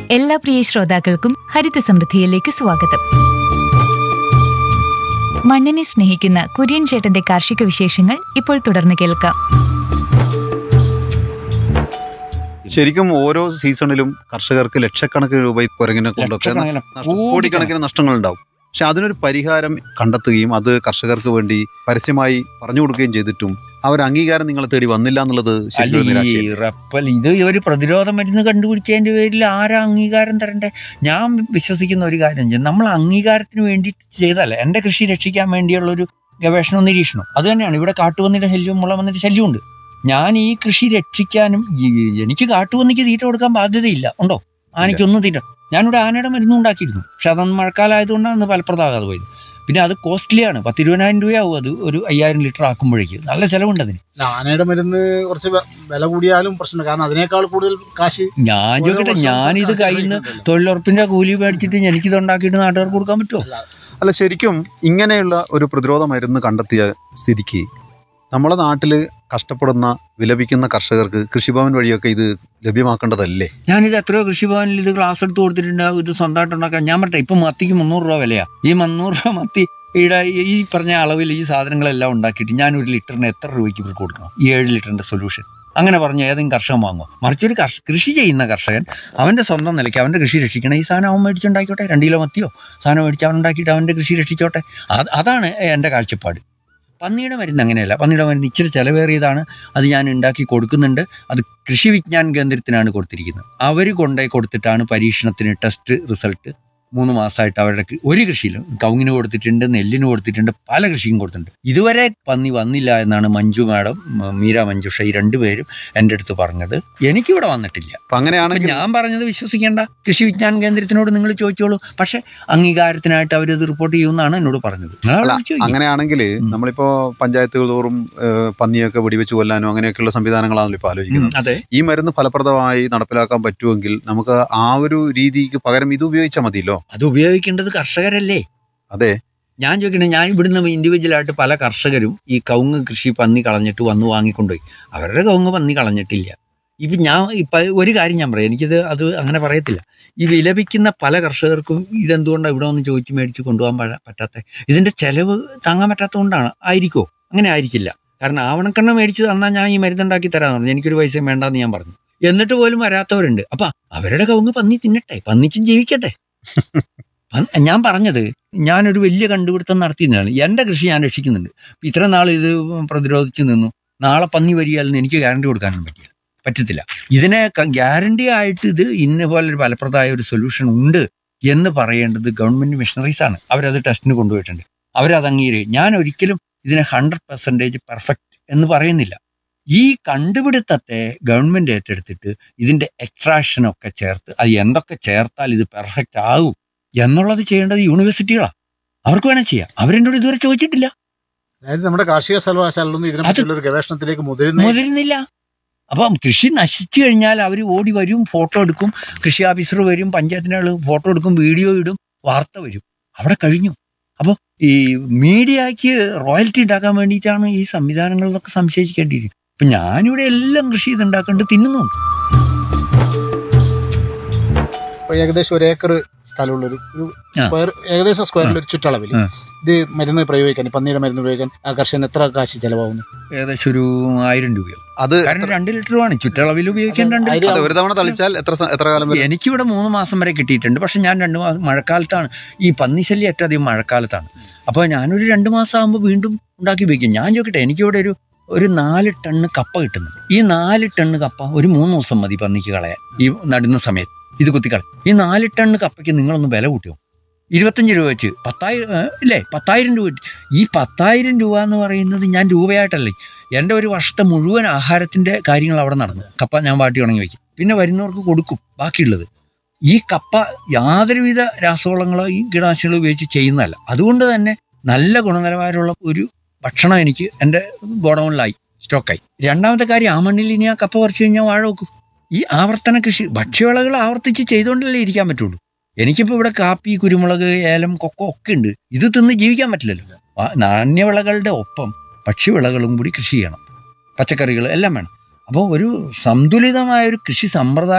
എല്ലാ പ്രിയ ശ്രോതാക്കൾക്കും ഹരിത സമൃദ്ധിയിലേക്ക് സ്വാഗതം. മണ്ണിനെ സ്നേഹിക്കുന്ന കുര്യൻ ചേട്ടന്റെ കാർഷിക വിശേഷങ്ങൾ ഇപ്പോൾ തുടർന്ന് കേൾക്കാം. ശരിക്കും ഓരോ സീസണിലും കർഷകർക്ക് ലക്ഷക്കണക്കിന് രൂപ കുരങ്ങിനെ കൊണ്ടൊക്കെ കോടിക്കണക്കിന് നഷ്ടങ്ങൾ ഉണ്ടാവും. പക്ഷെ അതിനൊരു പരിഹാരം കണ്ടെത്തുകയും അത് കർഷകർക്ക് വേണ്ടി പരസ്യമായി പറഞ്ഞു കൊടുക്കുകയും ചെയ്തിട്ടും അവർ അംഗീകാരം നിങ്ങളെ തേടി വന്നില്ല എന്നുള്ളത് ഇത് ഒരു പ്രതിരോധ മരുന്ന് കണ്ടുപിടിച്ചതിന്റെ പേരിൽ ആരാ അംഗീകാരം തരണ്ടേ? ഞാൻ വിശ്വസിക്കുന്ന ഒരു കാര്യം, നമ്മൾ അംഗീകാരത്തിന് വേണ്ടിയിട്ട് ചെയ്തല്ല, എൻ്റെ കൃഷി രക്ഷിക്കാൻ വേണ്ടിയുള്ളൊരു ഗവേഷണവും നിരീക്ഷണം അത് തന്നെയാണ്. ഇവിടെ കാട്ടുപന്നിയുടെ ശല്യവും മുളവന്നിട്ട് ശല്യമുണ്ട്. ഞാൻ ഈ കൃഷി രക്ഷിക്കാനും എനിക്ക് കാട്ടുപന്നിക്ക് തീറ്റ കൊടുക്കാൻ ബാധ്യതയില്ല. ഉണ്ടോ? ആനയ്ക്കൊന്നും തീറ്റ. ഞാനിവിടെ ആനയുടെ മരുന്നും ഉണ്ടാക്കിയിരുന്നു. പക്ഷെ അതൊന്നും മഴക്കാലമായതുകൊണ്ടാണ് ഫലപ്രദമാകാതെ പോയത്. പിന്നെ അത് കോസ്റ്റ്ലിയാണ്. 10-20,000 രൂപയാവും അത് ഒരു 5000 ലിറ്റർ ആക്കുമ്പോഴേക്ക്. നല്ല ചിലവുണ്ട് അതിന്. ആനയുടെ മരുന്ന് കുറച്ച് വില കൂടിയാലും പ്രശ്നമില്ല, കാരണം അതിനേക്കാൾ കൂടുതൽ കാശ്. ഞാൻ ചോദിക്കട്ടെ, ഞാനിത് കയ്യിൽ നിന്ന് തൊഴിലുറപ്പിന്റെ കൂലി മേടിച്ചിട്ട് എനിക്കിത് ഉണ്ടാക്കിയിട്ട് നാട്ടുകാർക്ക് കൊടുക്കാൻ പറ്റുമോ? അല്ല, ശരിക്കും ഇങ്ങനെയുള്ള ഒരു പ്രതിരോധ മരുന്ന് കണ്ടെത്തിയ സ്ഥിതിക്ക് നമ്മുടെ നാട്ടിൽ കഷ്ടപ്പെടുന്ന വിലപിക്കുന്ന കർഷകർക്ക് കൃഷിഭവൻ വഴിയൊക്കെ ഇത് ലഭ്യമാക്കേണ്ടതല്ലേ? ഞാനിത് എത്രയോ കൃഷിഭവനിൽ ഇത് ക്ലാസ് എടുത്ത് കൊടുത്തിട്ടുണ്ട്. ഇത് സ്വന്തമായിട്ട് ഉണ്ടാക്കാൻ. ഞാൻ പറഞ്ഞെ, ഇപ്പം മത്തിക്ക് 300 രൂപ വിലയാ. ഈ 300 രൂപ മത്തി ഈ പറഞ്ഞ അളവിൽ ഈ സാധനങ്ങളെല്ലാം ഉണ്ടാക്കിയിട്ട് ഞാൻ 1 ലിറ്ററിന് എത്ര രൂപയ്ക്ക് ഇവർക്ക് കൊടുക്കണം? ഈ 7 ലിറ്ററിന്റെ സൊല്യൂഷൻ. അങ്ങനെ പറഞ്ഞ ഏതെങ്കിലും കർഷകൻ വാങ്ങുമോ? മറിച്ചൊരു കൃഷി ചെയ്യുന്ന കർഷകൻ അവൻ്റെ സ്വന്തം നിലയ്ക്ക് അവൻ്റെ കൃഷി രക്ഷിക്കണം. ഈ സാധനം അവൻ മേടിച്ചുണ്ടാക്കിയോട്ടെ. 2 കിലോ മത്തിയോ സാധനം മേടിച്ച് അവൻ ഉണ്ടാക്കിയിട്ട് അവൻ്റെ കൃഷി രക്ഷിച്ചോട്ടെ. അതാണ് എൻ്റെ കാഴ്ചപ്പാട്. പന്നിയുടെ മരുന്ന് അങ്ങനെയല്ല. പന്നിയുടെ മരുന്ന് ഇച്ചിരി ചിലവേറിയതാണ്. അത് ഞാൻ ഉണ്ടാക്കി കൊടുക്കുന്നുണ്ട്. അത് കൃഷി വിജ്ഞാൻ കേന്ദ്രത്തിനാണ് കൊടുത്തിരിക്കുന്നത്. അവർ കൊണ്ടുപോയി കൊടുത്തിട്ടാണ് പരീക്ഷണത്തിന് ടെസ്റ്റ് റിസൾട്ട് 3 മാസമായിട്ട് അവരുടെ ഒരു കൃഷിയിലും കവുങ്ങിന് കൊടുത്തിട്ടുണ്ട്, നെല്ലിന് കൊടുത്തിട്ടുണ്ട്, പല കൃഷിയും കൊടുത്തിട്ടുണ്ട്. ഇതുവരെ പന്നി വന്നില്ല എന്നാണ് മഞ്ജു മാഡം, മീര മഞ്ജുഷ, ഈ 2 പേരും എൻ്റെ അടുത്ത് പറഞ്ഞത്. എനിക്കിവിടെ വന്നിട്ടില്ല. അങ്ങനെയാണെങ്കിൽ ഞാൻ പറഞ്ഞത് വിശ്വസിക്കേണ്ട. കൃഷി വിജ്ഞാൻ കേന്ദ്രത്തിനോട് നിങ്ങൾ ചോദിച്ചോളൂ. പക്ഷെ അംഗീകാരത്തിനായിട്ട് അവരത് റിപ്പോർട്ട് ചെയ്യുമെന്നാണ് എന്നോട് പറഞ്ഞത്. അങ്ങനെയാണെങ്കിൽ നമ്മളിപ്പോ പഞ്ചായത്തുകൾ തോറും പന്നിയൊക്കെ വെടിവെച്ച് കൊല്ലാനോ അങ്ങനെയൊക്കെയുള്ള സംവിധാനങ്ങളാണല്ലോ ഇപ്പോൾ ആലോചിക്കുന്നത്. അതെ, ഈ മരുന്ന് ഫലപ്രദമായി നടപ്പിലാക്കാൻ പറ്റുമെങ്കിൽ നമുക്ക് ആ ഒരു രീതിക്ക് പകരം ഇത് ഉപയോഗിച്ചാൽ മതിയല്ലോ. അത് ഉപയോഗിക്കേണ്ടത് കർഷകരല്ലേ? അതെ, ഞാൻ ചോദിക്കണേ, ഞാൻ ഇവിടുന്ന് ഇൻഡിവിജ്വലായിട്ട് പല കർഷകരും ഈ കവുങ്ങ് കൃഷി പന്നി കളഞ്ഞിട്ട് വന്ന് വാങ്ങിക്കൊണ്ടുപോയി. അവരുടെ കവുങ്ങ് പന്നി കളഞ്ഞിട്ടില്ല. ഇപ്പം ഒരു കാര്യം ഞാൻ പറയാം, എനിക്കിത് അത് അങ്ങനെ പറയത്തില്ല. ഈ വിലപിക്കുന്ന പല കർഷകർക്കും ഇതെന്തുകൊണ്ടാണ് ഇവിടെ വന്ന് ചോദിച്ച് മേടിച്ച് കൊണ്ടുപോകാൻ പറ്റാത്ത? ഇതിൻ്റെ ചിലവ് താങ്ങാൻ പറ്റാത്തതുകൊണ്ടാണ്. ആയിരിക്കോ? അങ്ങനെ ആയിരിക്കില്ല. കാരണം ആവണക്കെണ്ണ മേടിച്ച് തന്നാൽ ഞാൻ ഈ മരുന്നുണ്ടാക്കി തരാമെന്ന് പറഞ്ഞു. എനിക്കൊരു പൈസ വേണ്ടാന്ന് ഞാൻ പറഞ്ഞു. എന്നിട്ട് പോലും വരാത്തവരുണ്ട്. അപ്പം അവരുടെ കവുങ്ങ് പന്നി തിന്നട്ടെ, പന്നിക്കും ജീവിക്കട്ടെ. ഞാൻ പറഞ്ഞത്, ഞാനൊരു വലിയ കണ്ടുപിടുത്തം നടത്തിയതാണ്. എൻ്റെ കൃഷി ഞാൻ രക്ഷിക്കുന്നുണ്ട്. ഇത്ര നാൾ ഇത് പ്രതിരോധിച്ച് നിന്നു. നാളെ പന്നി വരികയാലെന്ന് എനിക്ക് ഗ്യാരണ്ടി കൊടുക്കാനും പറ്റത്തില്ല. ഇതിനെ ഗ്യാരണ്ടി ആയിട്ട് ഇത് ഇന്ന പോലെ ഒരു ഫലപ്രദമായ ഒരു സൊല്യൂഷൻ ഉണ്ട് എന്ന് പറയേണ്ടത് ഗവൺമെൻറ് മിഷണറീസാണ്. അവരത് ടെസ്റ്റിന് കൊണ്ടുപോയിട്ടുണ്ട്. അവരത് അംഗീകരിക്കും. ഞാൻ ഒരിക്കലും ഇതിനെ 100% പെർഫെക്റ്റ് എന്ന് പറയുന്നില്ല. ഈ കണ്ടുപിടുത്തത്തെ ഗവൺമെൻറ് ഏറ്റെടുത്തിട്ട് ഇതിൻ്റെ എക്സ്ട്രാക്ഷനൊക്കെ ചേർത്ത് അത് എന്തൊക്കെ ചേർത്താൽ ഇത് പെർഫെക്റ്റ് ആകും എന്നുള്ളത് ചെയ്യേണ്ടത് യൂണിവേഴ്സിറ്റികളാണ്. അവർക്ക് വേണേൽ ചെയ്യാം. അവരെന്നോട് ഇതുവരെ ചോദിച്ചിട്ടില്ല. അതായത് നമ്മുടെ കാർഷിക സർവകലാശാലൊന്നും ഇതിനെപ്പറ്റിയുള്ള ഗവേഷണത്തിലേക്ക് മുതിരുന്നില്ല. അപ്പം കൃഷി നശിച്ചു കഴിഞ്ഞാൽ അവർ ഓടി വരും, ഫോട്ടോ എടുക്കും, കൃഷി ഓഫീസർ വരും, പഞ്ചായത്തിൻ്റെ ആൾ ഫോട്ടോ എടുക്കും, വീഡിയോ ഇടും, വാർത്ത വരും. അവിടെ കഴിഞ്ഞു. അപ്പോൾ ഈ മീഡിയയ്ക്ക് റോയൽറ്റി ഉണ്ടാക്കാൻ വേണ്ടിയിട്ടാണ് ഈ സംവിധാനങ്ങളിലൊക്കെ സംശയിക്കേണ്ടിയിരിക്കും. ഇപ്പം ഞാനിവിടെ എല്ലാം കൃഷി ചെയ്തുണ്ടാക്കേണ്ടത് തിന്നുന്നുണ്ട്. ഏകദേശം 1 ഏക്കർ സ്ഥലമുള്ളൊരു ഏകദേശം സ്ക്വയറിലൊരു ചുറ്റളവിൽ ഇത് മരുന്ന് പ്രയോഗിക്കാൻ, പന്നിയുടെ മരുന്ന് പ്രയോഗിക്കാൻ ആ കർഷകന് എത്ര കാശ് ചെലവാകുന്നു? ഏകദേശം ഒരു 1000 രൂപയോ. അത് 2 ലിറ്ററുമാണ് ചുറ്റളവിൽ ഉപയോഗിക്കാൻ. 2 ഒരു തവണ തളിച്ചാൽ എത്ര കാലം? എനിക്കിവിടെ 3 മാസം വരെ കിട്ടിയിട്ടുണ്ട്. പക്ഷെ ഞാൻ 2 മാസം മഴക്കാലത്താണ്. ഈ പന്നിശല്യം ഏറ്റവും അധികം മഴക്കാലത്താണ്. അപ്പോൾ ഞാനൊരു 2 മാസം ആകുമ്പോൾ വീണ്ടും ഉണ്ടാക്കി ഉപയോഗിക്കും. ഞാൻ ചോദിക്കട്ടെ, എനിക്കിവിടെ ഒരു 4 ടണ്ണ് കപ്പ കിട്ടുന്നു. ഈ 4 ടണ്ണ് കപ്പ ഒരു 3 ദിവസം മതി പന്നിക്ക് കളയാൻ. ഈ നടുന്ന സമയത്ത് ഇത് കുത്തിക്കളയും. ഈ 4 ടണ്ണ് കപ്പയ്ക്ക് നിങ്ങളൊന്ന് വില കൂട്ടിയോ? 25 രൂപ വെച്ച് 10,000 രൂപ കിട്ടി. ഈ 10,000 രൂപ എന്ന് പറയുന്നത് ഞാൻ രൂപയായിട്ടല്ലേ, എൻ്റെ ഒരു വർഷത്തെ മുഴുവൻ ആഹാരത്തിൻ്റെ കാര്യങ്ങൾ അവിടെ നടന്നു. കപ്പ ഞാൻ വാട്ടി ഉണങ്ങി വയ്ക്കും, പിന്നെ വരുന്നവർക്ക് കൊടുക്കും ബാക്കിയുള്ളത്. ഈ കപ്പ യാതൊരുവിധ രാസവളങ്ങളോ ഈ കീടനാശിനികളോ ഉപയോഗിച്ച് ചെയ്യുന്നതല്ല. അതുകൊണ്ട് തന്നെ നല്ല ഗുണനിലവാരമുള്ള ഒരു ഭക്ഷണം എനിക്ക് എൻ്റെ ഗോഡൗണിലായി സ്റ്റോക്കായി. രണ്ടാമത്തെ കാര്യം, ആ മണ്ണിൽ ഇനി ആ കപ്പ പറിച്ചു കഴിഞ്ഞാൽ വാഴ വെക്കും. ഈ ആവർത്തന കൃഷി ഭക്ഷ്യവിളകൾ ആവർത്തിച്ച് ചെയ്തുകൊണ്ടല്ലേ ഇരിക്കാൻ പറ്റുള്ളൂ. എനിക്കിപ്പോൾ ഇവിടെ കാപ്പി, കുരുമുളക്, ഏലം, കൊക്കോ ഒക്കെ ഉണ്ട്. ഇത് തിന്ന് ജീവിക്കാൻ പറ്റില്ലല്ലോ. നാണ്യവിളകളുടെ ഒപ്പം ഭക്ഷ്യവിളകളും കൂടി കൃഷി ചെയ്യണം. പച്ചക്കറികൾ എല്ലാം വേണം. അപ്പോൾ ഒരു സന്തുലിതമായ ഒരു കൃഷി സമ്പ്രദായം